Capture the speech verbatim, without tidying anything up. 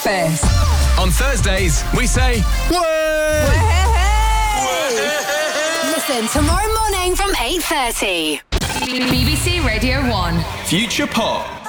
breakfast. On Thursdays, we say, Way! Listen tomorrow morning from eight thirty. B B C Radio one. Future Pop.